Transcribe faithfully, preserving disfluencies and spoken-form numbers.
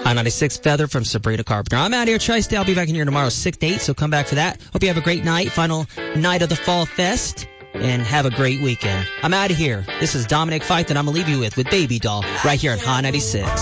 High ninety-six Feather from Sabrina Carpenter. I'm out here, Tri-State. I'll be back in here tomorrow, six to eight, so come back for that. Hope you have a great night, final night of the Fall Fest, and have a great weekend. I'm out of here. This is Dominic Fife that I'm going to leave you with, with Baby Doll, right here on High ninety-six.